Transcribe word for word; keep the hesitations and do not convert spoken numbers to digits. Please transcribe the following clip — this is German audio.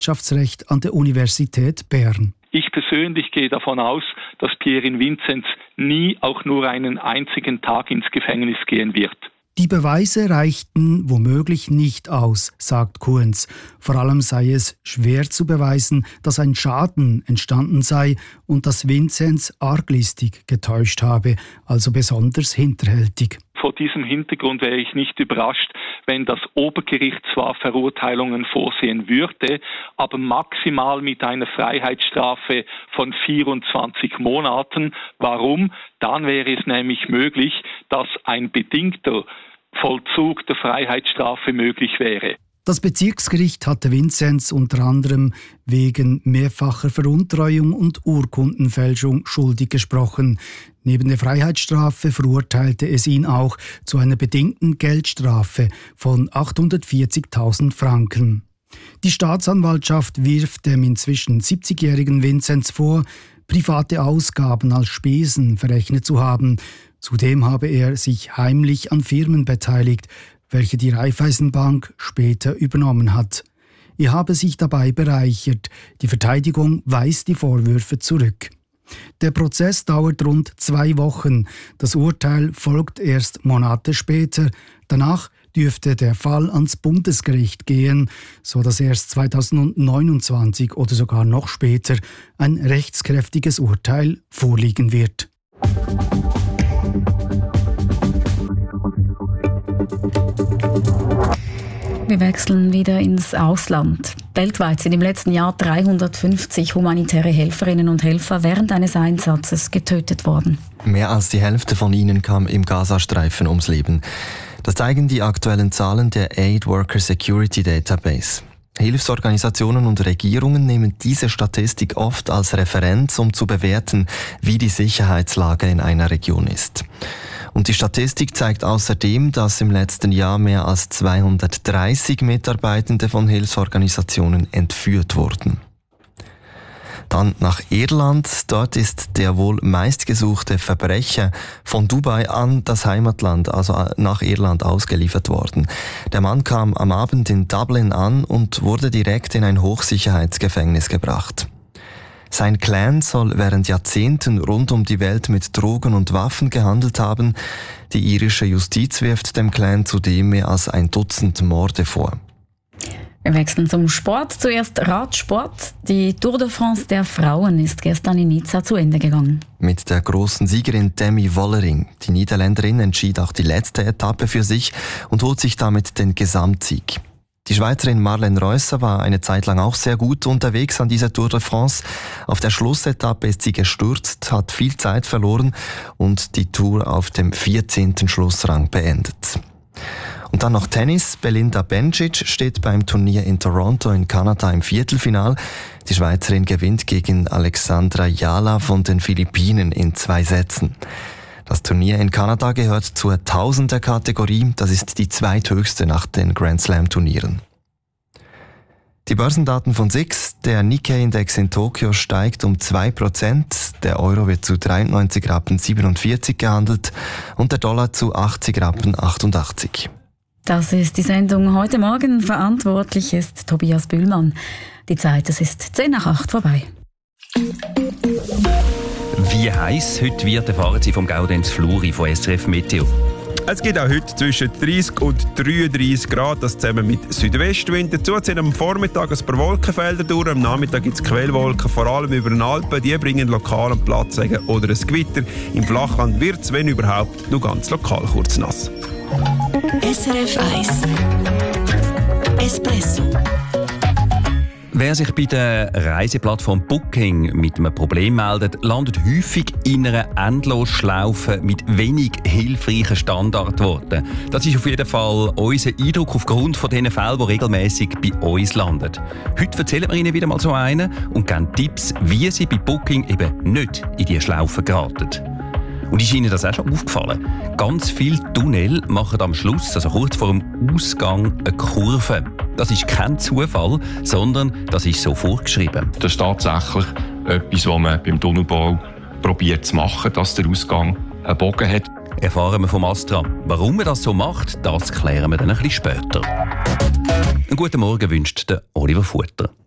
Wirtschaftsrecht an der Universität Bern. Ich persönlich gehe davon aus, dass Pierin Vinzenz nie auch nur einen einzigen Tag ins Gefängnis gehen wird. Die Beweise reichten womöglich nicht aus, sagt Kuhns. Vor allem sei es schwer zu beweisen, dass ein Schaden entstanden sei und dass Vinzenz arglistig getäuscht habe, also besonders hinterhältig. Vor diesem Hintergrund wäre ich nicht überrascht, wenn das Obergericht zwar Verurteilungen vorsehen würde, aber maximal mit einer Freiheitsstrafe von vierundzwanzig Monaten. Warum? Dann wäre es nämlich möglich, dass ein bedingter Vollzug der Freiheitsstrafe möglich wäre. Das Bezirksgericht hatte Vinzenz unter anderem wegen mehrfacher Veruntreuung und Urkundenfälschung schuldig gesprochen. Neben der Freiheitsstrafe verurteilte es ihn auch zu einer bedingten Geldstrafe von achthundertvierzigtausend Franken. Die Staatsanwaltschaft wirft dem inzwischen siebzigjährigen Vinzenz vor, private Ausgaben als Spesen verrechnet zu haben. Zudem habe er sich heimlich an Firmen beteiligt, welche die Raiffeisenbank später übernommen hat. Er habe sich dabei bereichert. Die Verteidigung weist die Vorwürfe zurück. Der Prozess dauert rund zwei Wochen. Das Urteil folgt erst Monate später. Danach dürfte der Fall ans Bundesgericht gehen, so dass erst zweitausendneunundzwanzig oder sogar noch später ein rechtskräftiges Urteil vorliegen wird. Wir wechseln wieder ins Ausland. Weltweit sind im letzten Jahr dreihundertfünfzig humanitäre Helferinnen und Helfer während eines Einsatzes getötet worden. Mehr als die Hälfte von ihnen kam im Gazastreifen ums Leben. Das zeigen die aktuellen Zahlen der Aid Worker Security Database. Hilfsorganisationen und Regierungen nehmen diese Statistik oft als Referenz, um zu bewerten, wie die Sicherheitslage in einer Region ist. Und die Statistik zeigt außerdem, dass im letzten Jahr mehr als zweihundertdreißig Mitarbeitende von Hilfsorganisationen entführt wurden. Dann nach Irland. Dort ist der wohl meistgesuchte Verbrecher von Dubai an das Heimatland, also nach Irland, ausgeliefert worden. Der Mann kam am Abend in Dublin an und wurde direkt in ein Hochsicherheitsgefängnis gebracht. Sein Clan soll während Jahrzehnten rund um die Welt mit Drogen und Waffen gehandelt haben. Die irische Justiz wirft dem Clan zudem mehr als ein Dutzend Morde vor. Wir wechseln zum Sport. Zuerst Radsport. Die Tour de France der Frauen ist gestern in Nizza zu Ende gegangen. Mit der großen Siegerin Demi Vollering. Die Niederländerin entschied auch die letzte Etappe für sich und holt sich damit den Gesamtsieg. Die Schweizerin Marlene Reusser war eine Zeit lang auch sehr gut unterwegs an dieser Tour de France. Auf der Schlussetappe ist sie gestürzt, hat viel Zeit verloren und die Tour auf dem vierzehnten Schlussrang beendet. Und dann noch Tennis. Belinda Bencic steht beim Turnier in Toronto in Kanada im Viertelfinal. Die Schweizerin gewinnt gegen Alexandra Jala von den Philippinen in zwei Sätzen. Das Turnier in Kanada gehört zur Tausender-Kategorie. Das ist die zweithöchste nach den Grand-Slam-Turnieren. Die Börsendaten von S I X. Der Nikkei-Index in Tokio steigt um zwei Prozent. Der Euro wird zu dreiundneunzig Rappen siebenundvierzig gehandelt und der Dollar zu achtzig Rappen achtundachtzig. Das ist die Sendung heute Morgen. Verantwortlich ist Tobias Bühlmann. Die Zeit, es ist zehn nach acht vorbei. Wie heiß heute wird, erfahren Sie vom Gaudenz Fluri von S R F Meteo. Es gibt auch heute zwischen dreißig und dreiunddreißig Grad, das zusammen mit Südwestwind. Dazu ziehen am Vormittag ein paar Wolkenfelder durch, am Nachmittag gibt es Quellwolken, vor allem über den Alpen. Die bringen lokal einen Platzregen oder ein Gewitter. Im Flachland wird es, wenn überhaupt, nur ganz lokal kurz nass. S R F eins Espresso. Wer sich bei der Reiseplattform Booking mit einem Problem meldet, landet häufig in einer Endlosschlaufe mit wenig hilfreichen Standardworten. Das ist auf jeden Fall unser Eindruck aufgrund von den Fällen, die regelmäßig bei uns landen. Heute erzählen wir Ihnen wieder mal so einen und geben Tipps, wie Sie bei Booking eben nicht in diese Schlaufe geraten. Und ist Ihnen das auch schon aufgefallen? Ganz viele Tunnel machen am Schluss, also kurz vor dem Ausgang, eine Kurve. Das ist kein Zufall, sondern das ist so vorgeschrieben. Das ist tatsächlich etwas, was man beim Tunnelbau probiert zu machen, dass der Ausgang einen Bogen hat. Erfahren wir vom Astra. Warum man das so macht, das klären wir dann ein bisschen später. Einen guten Morgen wünscht der Oliver Futter.